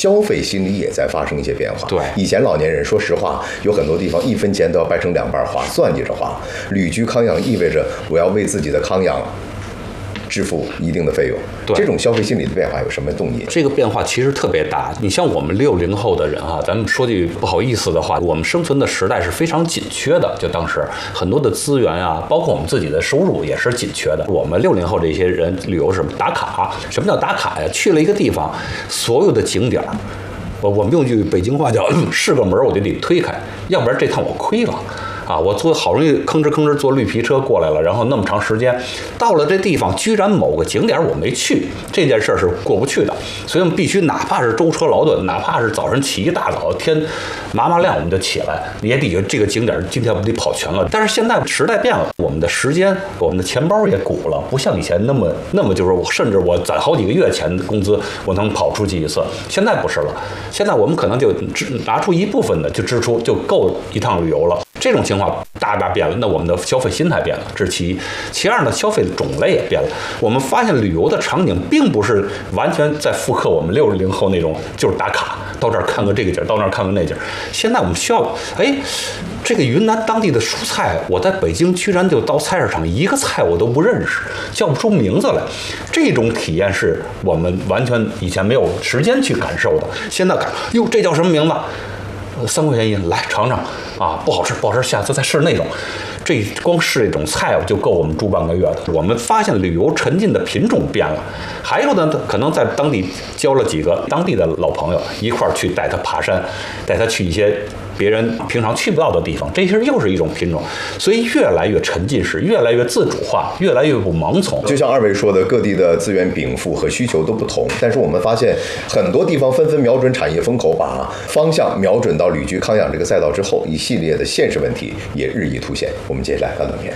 消费心理也在发生一些变化。 对， 以前老年人说实话，有很多地方1分钱都要掰成2半花，算计着花。旅居康养意味着我要为自己的康养支付一定的费用，这种消费心理的变化有什么动因？ 这个变化其实特别大。你像我们60后的人啊，咱们说句不好意思的话，我们生存的时代是非常紧缺的。就当时很多的资源啊，包括我们自己的收入也是紧缺的。我们60后这些人旅游是什么打卡？什么叫打卡呀？去了一个地方，所有的景点，我们用句北京话叫是个门我就得推开，要不然这趟我亏了。啊，我好容易吭哧坐绿皮车过来了，然后那么长时间，到了这地方，居然某个景点我没去，这件事是过不去的。所以我们必须，哪怕是舟车劳顿，哪怕是早晨起一大早，天麻麻亮我们就起来，也得这个景点今天我们得跑全了。但是现在时代变了，我们的时间，我们的钱包也鼓了，不像以前那么就是甚至我攒好几个月前的工资，我能跑出去一次。现在不是了，现在我们可能就拿出一部分的就支出，就够一趟旅游了。这种情况大变了，那我们的消费心态变了，这是其一。其二呢，消费的种类也变了。我们发现旅游的场景并不是完全在复刻我们60后那种，就是打卡，到这儿看个这个景，到那儿看个那景。现在我们需要，这个云南当地的蔬菜，我在北京居然就到菜市场一个菜我都不认识，叫不出名字来。这种体验是我们完全以前没有时间去感受的。现在哟，这叫什么名字？3块钱一，来尝尝啊，不好吃，下次再试那种。这光试这种菜就够我们住半个月的。我们发现旅游沉浸的品种变了，还有呢，可能在当地交了几个当地的老朋友，一块儿去带他爬山，带他去一些别人平常去不到的地方，这些又是一种品种。所以越来越沉浸式，越来越自主化，越来越不盲从。 就像2位说的，各地的资源禀赋和需求都不同，但是我们发现很多地方纷纷瞄准产业风口，把方向瞄准到旅居康养这个赛道之后，一系列的现实问题也日益凸显。我们接下来看短片。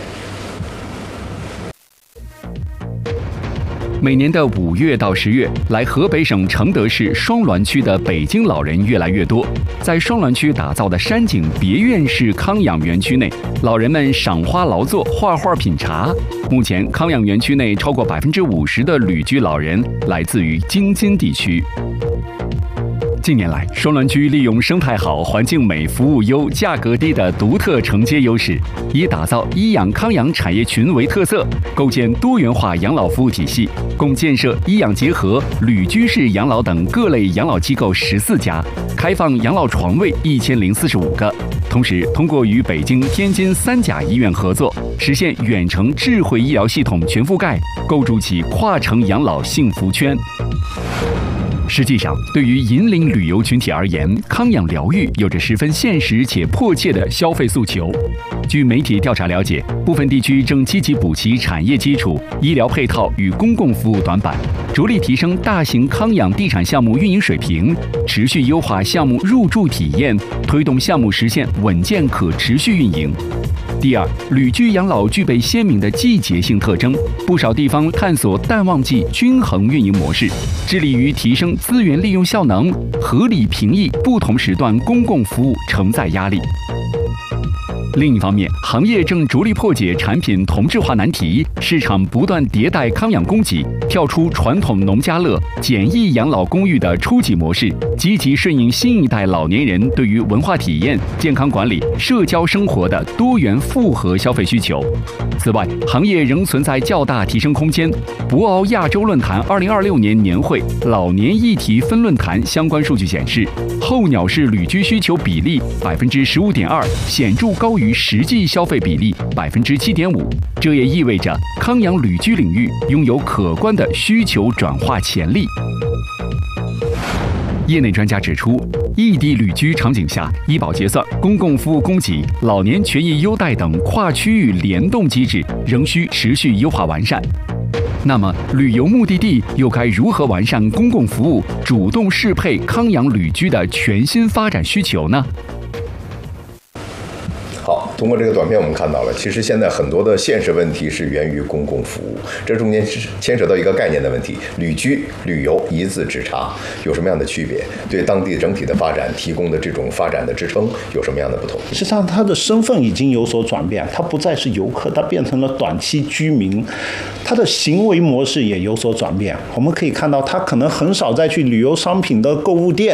每年的5月到10月，来河北省承德市双滦区的北京老人越来越多。在双滦区打造的山景别院式康养园区内，老人们赏花劳作、画画品茶。目前，康养园区内超过50%的旅居老人来自于京津地区。近年来，双滦区利用生态好、环境美、服务优、价格低的独特承接优势，以打造医养康养产业群为特色，构建多元化养老服务体系，共建设医养结合、旅居式养老等各类养老机构14家，开放养老床位1045个。同时，通过与北京、天津3甲医院合作，实现远程智慧医疗系统全覆盖，构筑起跨城养老幸福圈。实际上，对于引领旅游群体而言，康养疗愈有着十分现实且迫切的消费诉求。据媒体调查了解，部分地区正积极补齐产业基础、医疗配套与公共服务短板，着力提升大型康养地产项目运营水平，持续优化项目入住体验，推动项目实现稳健可持续运营。第二，旅居养老具备鲜明的季节性特征，不少地方探索淡旺季均衡运营模式，致力于提升资源利用效能，合理平抑不同时段公共服务承载压力。另一方面，行业正着力破解产品同质化难题，市场不断迭代康养供给，跳出传统农家乐、简易养老公寓的初级模式，积极顺应新一代老年人对于文化体验、健康管理、社交生活的多元复合消费需求。此外，行业仍存在较大提升空间。博鳌亚洲论坛2026年年会老年议题分论坛相关数据显示，候鸟式旅居需求比例15.2%，显著高于实际消费比例7.5%。这也意味着康养旅居领域拥有可观的需求转化潜力。业内专家指出，异地旅居场景下，医保结算、公共服务供给、老年权益优待等跨区域联动机制仍需持续优化完善。那么，旅游目的地又该如何完善公共服务，主动适配康养旅居的全新发展需求呢？ 好，通过这个短片我们看到了，其实现在很多的现实问题是源于公共服务，这中间牵扯到一个概念的问题，旅居、旅游一字之差，有什么样的区别？对当地整体的发展提供的这种发展的支撑有什么样的不同？ 实际上，他的身份已经有所转变，他不再是游客，他变成了短期居民，他的行为模式也有所转变。我们可以看到，他可能很少再去旅游商品的购物店